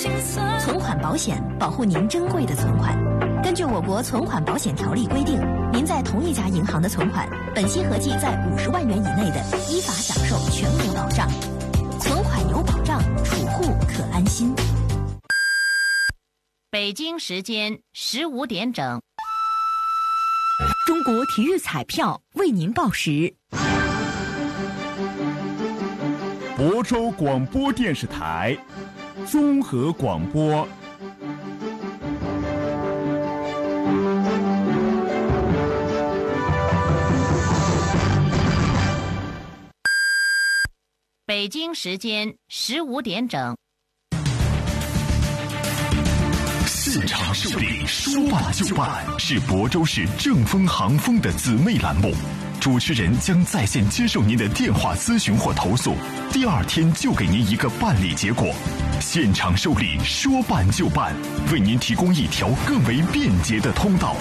存款保险保护您珍贵的存款。根据我国存款保险条例规定，您在同一家银行的存款，本息合计在50万元以内的，依法享受全额保障。存款有保障，储户可安心。 北京时间15点整， 中国体育彩票为您报时。 亳州广播电视台综合广播。 北京时间15点整。 现场受理，说办就办，是亳州市正丰航丰的姊妹栏目。主持人将在线接受您的电话咨询或投诉，第2天就给您一个办理结果。现场受理，说办就办，为您提供一条更为便捷的通道。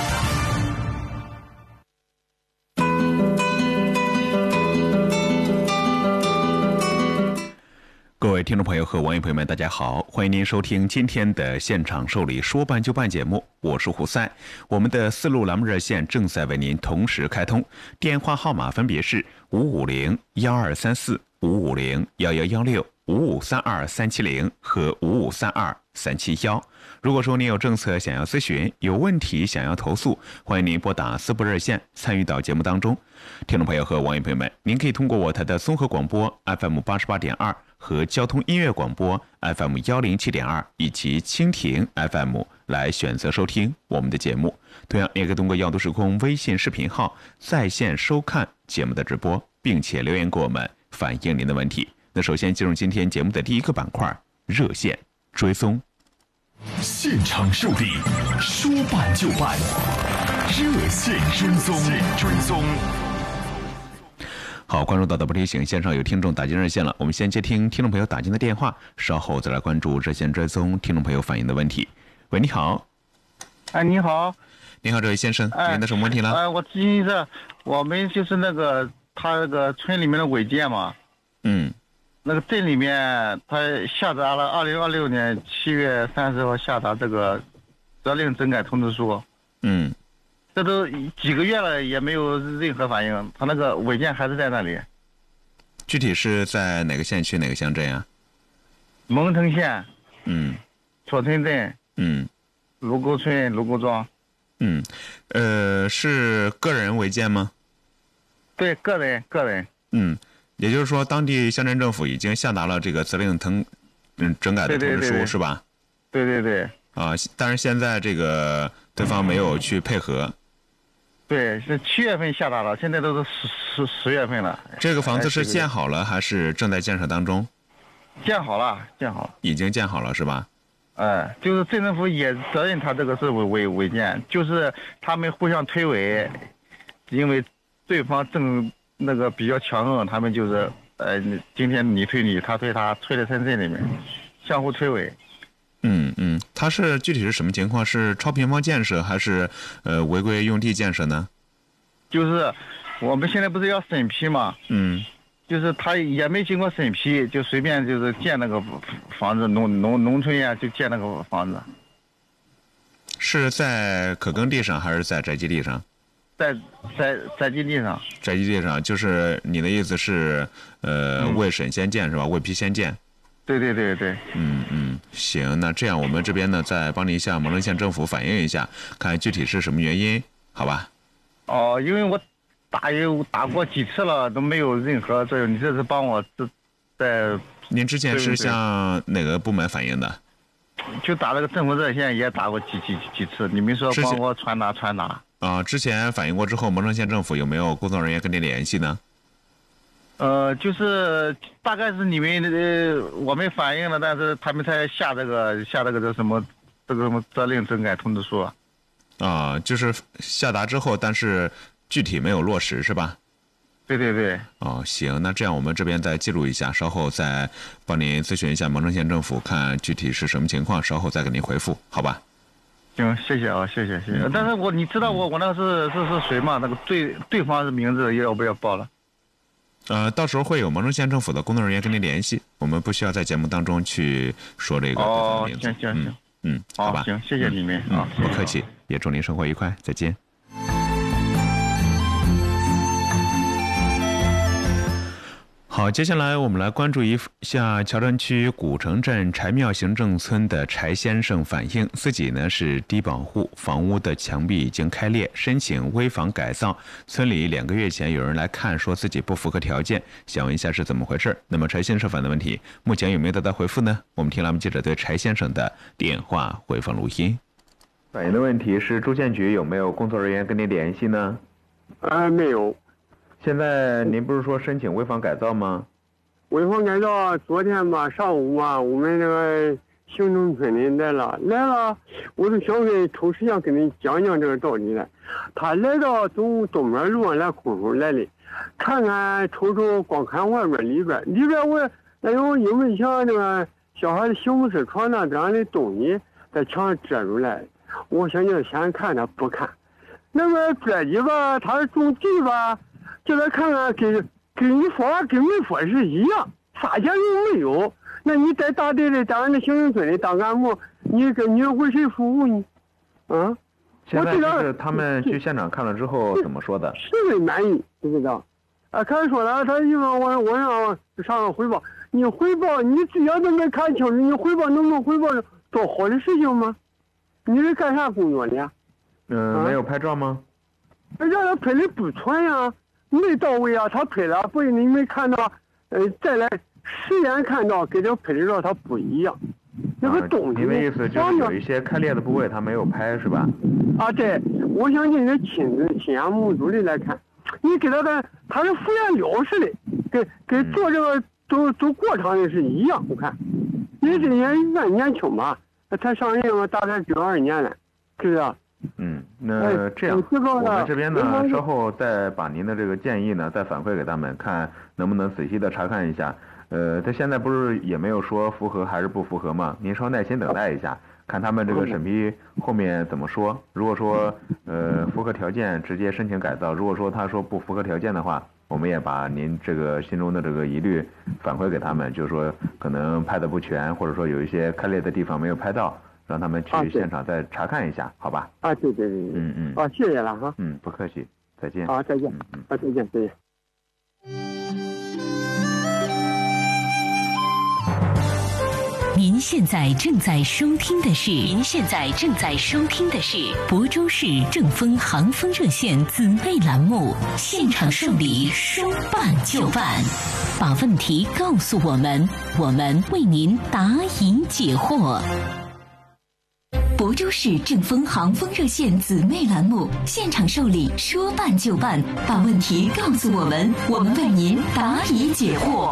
各位听众朋友和网友朋友们，大家好，欢迎您收听今天的现场受理说办就办节目，我是胡塞。我们的4路栏目热线正在为您同时开通，电话号码分别是550-1234、550-1116、5532370和5532371。如果说您有政策想要咨询，有问题想要投诉，欢迎您拨打4部热线参与到节目当中。听众朋友和网友朋友们，您可以通过我台的综合广播 FM 88.2和交通音乐广播 FM 107.2以及蜻蜓 FM 来选择收听我们的节目。同样也可以通过耀都时空微信视频号在线收看节目的直播，并且留言给我们反映您的问题。那首先进入今天节目的第一个板块，热线追踪。现场受理，说办就办，热线追踪。好，关注到的不提醒，线上有听众打进热线了，我们先接听听众朋友打进的电话，稍后再来关注热线追踪听众朋友反映的问题。喂，你好。 哎，你好。 你好，这位先生，您的什么问题了？ 我咨询一下，我们就是他那个村里面的违建嘛，那个镇里面他下达了2026年7月30号下达这个责令整改通知书，这都几个月了也没有任何反应，他那个违建还是在那里。 具体是在哪个县区哪个乡镇呀？ 蒙城县，左村镇，卢沟村卢沟庄。 是个人违建吗？ 对，个人。 也就是说当地乡镇政府已经下达了这个责令整改的通知书，是吧？ 对。 但是现在这个对方没有去配合。 对，是7月份下达了，现在都是10月份了。 这个房子是建好了还是正在建设当中？ 建好了。 已经建好了是吧？ 就是镇政府也责任他这个是违建，就是他们互相推诿，因为对方那个比较强硬，他们就是今天你推你，他推他，推在村镇里面，相互推诿。 它是具体是什么情况？是超平方建设还是违规用地建设呢？ 就是我们现在不是要审批嘛，就是他也没经过审批，就随便就是建那个房子，农村呀就建那个房子。是在可耕地上还是在宅基地上？ 在宅基地上。 宅基地上，就是你的意思是未审先建是吧？未批先建。 对。 行，那这样我们这边呢，再帮您向蒙城县政府反映一下，看具体是什么原因，好吧？ 因为我打过几次了，都没有任何作用。你这是帮我在。 您之前是向哪个部门反映的？ 就打了个政府热线，也打过几次。你们说帮我传达。 之前反映过之后，蒙城县政府有没有工作人员跟您联系呢？ 就是大概是你们我们反映了，但是他们才下这个什么责令整改通知书。 就是下达之后，但是具体没有落实是吧？ 对。 行，那这样我们这边再记录一下，稍后再帮您咨询一下蒙城县政府，看具体是什么情况，稍后再给您回复，好吧？ 行，谢谢。但是你知道我那个是谁吗？那个对方是名字要不要报了？ 到时候会有蒙城县政府的工作人员跟您联系，我们不需要在节目当中去说这个名字。 行， 好吧， 行，谢谢你们啊， 不客气，也祝您生活愉快，再见。好，接下来我们来关注一下乔山区古城镇柴庙行政村的柴先生反映，自己呢是低保户，房屋的墙壁已经开裂，申请危房改造。村里2个月前有人来看，说自己不符合条件，想问一下是怎么回事？那么柴先生反映的问题，目前有没有得到回复呢？我们听栏目记者对柴先生的电话回放录音。反映的问题是住建局有没有工作人员跟您联系呢？ 没有。 现在您不是说申请危房改造吗？ 危房改造，昨天吧上午吧，我们这个行政村的来了，我就想跟抽时间跟你讲讲这个道理来。他来到从东边路上来空手来的，看看瞅光看外边里边我那种因为像那个小孩的洗护室床那这样的东西在墙上遮住来，我想就先看他不看。那么这里吧，他种地吧。就来看看，跟你说跟没说是一样，啥钱都没有。那你在大队的当那行政村的当干部，你为谁服务呢？ 现在就是他们去现场看了之后怎么说的？ 十分满意，知不知道？看说了，他就说我让上汇报，你汇报你只要都没看清楚，你汇报能不能汇报做好的事情吗？你是干啥工作的呀？ 没有拍照吗？ 让他拍的不错呀。没到位啊，他拍了不，你没看到，再来实验看到跟这拍的照它不一样，那个东西。 您的意思就是有一些开裂的部位他没有拍是吧？ 对，我想你的亲眼目睹的来看，你给他是敷衍了事的，跟做这个走过场的是一样，我看，你这年轻吧，他上任嘛大概92年了，是不是？ 那这样，我们这边呢，稍后再把您的这个建议呢，再反馈给他们，看能不能仔细的查看一下。他现在不是也没有说符合还是不符合吗？您稍耐心等待一下，看他们这个审批后面怎么说。如果说符合条件，直接申请改造；如果说他说不符合条件的话，我们也把您这个心中的这个疑虑反馈给他们，就是说可能拍的不全，或者说有一些开裂的地方没有拍到。让他们去现场再查看一下，好吧？ 对，谢谢了哈。 不客气，再见。 再见。再见。 您现在正在收听的是亳州市政风航风热线姊妹栏目，现场受理，说办就办，把问题告诉我们，我们为您答疑解惑。亳州市政风航风热线姊妹栏目，现场受理，说办就办，把问题告诉我们，我们为您答疑解惑。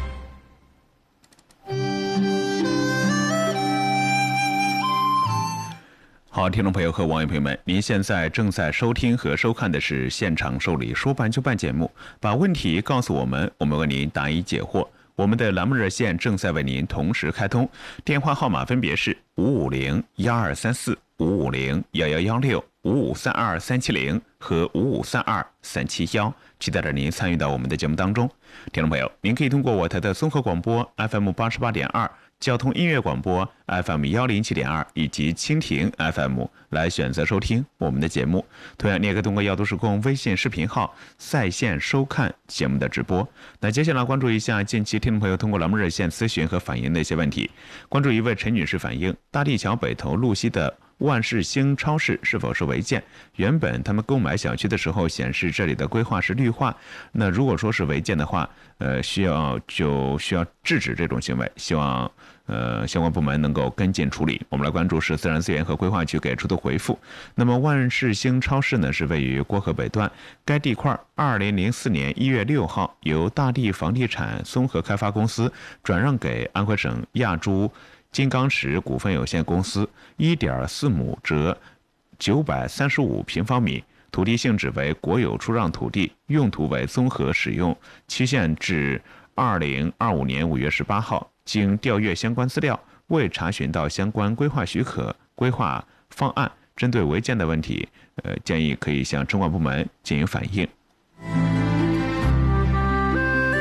好，听众朋友和网友朋友们，您现在正在收听和收看的是现场受理说办就办节目，把问题告诉我们，我们为您答疑解惑。我们的栏目热线正在为您同时开通，电话号码分别是550-1234、550-1116、5532370和5532371，期待着您参与到我们的节目当中。听众朋友，您可以通过我台的综合广播 FM 88.2、交通音乐广播 FM 107.2以及蜻蜓 FM 来选择收听我们的节目。同样，你也可以通过药都市公微信视频号在线收看节目的直播。那接下来关注一下近期听众朋友通过栏目热线咨询和反映的一些问题。关注一位陈女士反映，大地桥北头路西的万事兴超市是否是违建？原本他们购买小区的时候显示这里的规划是绿化，那如果说是违建的话，需要制止这种行为，希望相关部门能够跟进处理。我们来关注是自然资源和规划局给出的回复。那么万事兴超市呢是位于郭河北段，该地块2004年1月6号由大地房地产综合开发公司转让给安徽省亚珠金刚石股份有限公司，1.4亩折935平方米，土地性质为国有出让土地，用途为综合使用，期限至2025年5月18号。经调阅相关资料，未查询到相关规划许可、规划方案，针对违建的问题，建议可以向城管部门进行反映。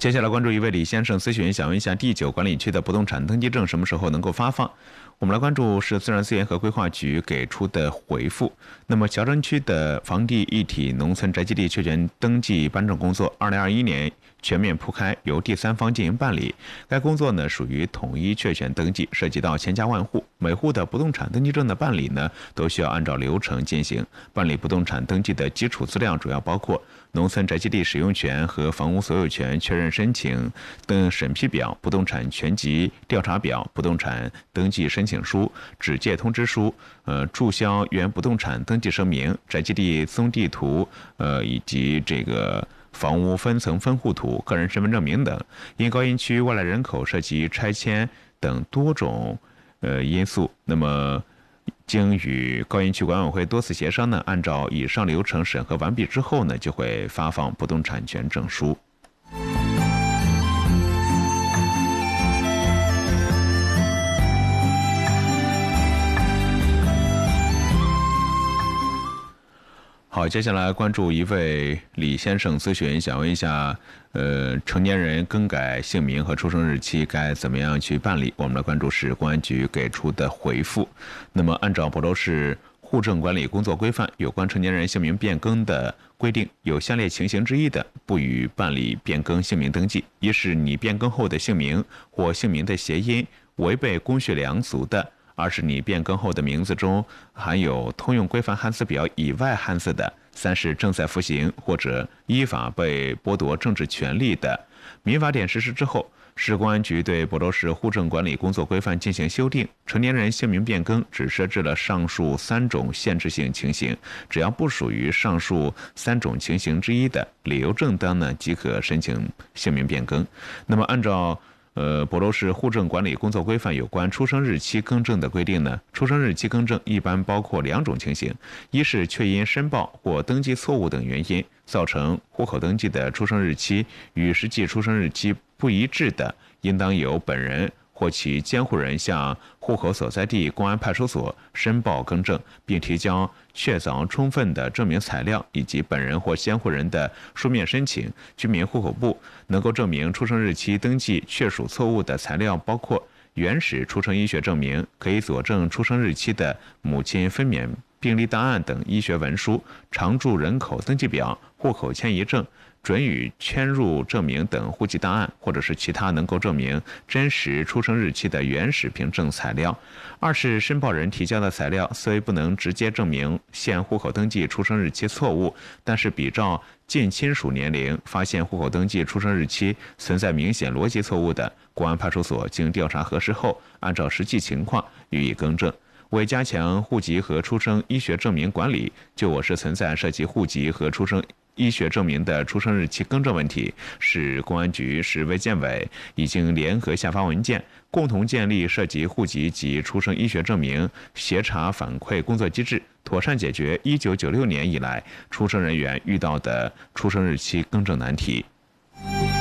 接下来关注一位李先生咨询，想问一下第9管理区的不动产登记证什么时候能够发放？我们来关注是自然资源和规划局给出的回复。那么乔城区的房地一体农村宅基地确权登记颁证工作2021年全面铺开，由第三方进行办理。该工作呢属于统一确权登记，涉及到千家万户，每户的不动产登记证的办理呢都需要按照流程进行。办理不动产登记的基础资料主要包括农村宅基地使用权和房屋所有权确认申请等审批表、不动产权籍调查表、不动产登记申请书、指界通知书、注销原不动产登记声明、宅基地综地图，以及这个房屋分层分户图、个人身份证明等。因高新区外来人口涉及拆迁等多种因素，那么经与高新区管委会多次协商呢，按照以上流程审核完毕之后呢，就会发放不动产权证书。好，接下来关注一位李先生咨询，想问一下，成年人更改姓名和出生日期该怎么样去办理？我们来关注是公安局给出的回复。那么，按照亳州市户政管理工作规范，有关成年人姓名变更的规定，有下列情形之一的，不予办理变更姓名登记：一是你变更后的姓名或姓名的谐音违背公序良俗的；二是你变更后的名字中含有通用规范汉字表以外汉字的；三是正在服刑或者依法被剥夺政治权利的。民法典实施之后，市公安局对亳州市户政管理工作规范进行修订，成年人姓名变更只设置了上述3种限制性情形，只要不属于上述3种情形之一的，理由正当呢，即可申请姓名变更。那么按照亳州市户政管理工作规范有关出生日期更正的规定呢，出生日期更正一般包括2种情形：一是确因申报或登记错误等原因，造成户口登记的出生日期与实际出生日期不一致的，应当由本人或其监护人向户口所在地公安派出所申报更正，并提交确凿充分的证明材料以及本人或监护人的书面申请。居民户口簿能够证明出生日期登记确属错误的材料包括原始出生医学证明、可以佐证出生日期的母亲分娩病历档案等医学文书、常住人口登记表、户口迁移证、准予迁入证明等户籍档案，或者是其他能够证明真实出生日期的原始凭证材料。二是申报人提交的材料虽不能直接证明现户口登记出生日期错误，但是比照近亲属年龄发现户口登记出生日期存在明显逻辑错误的，公安派出所经调查核实后，按照实际情况予以更正。为加强户籍和出生医学证明管理，就我市存在涉及户籍和出生医学证明的出生日期更正问题，市公安局、市卫健委已经联合下发文件，共同建立涉及户籍及出生医学证明协查反馈工作机制，妥善解决1996年以来出生人员遇到的出生日期更正难题。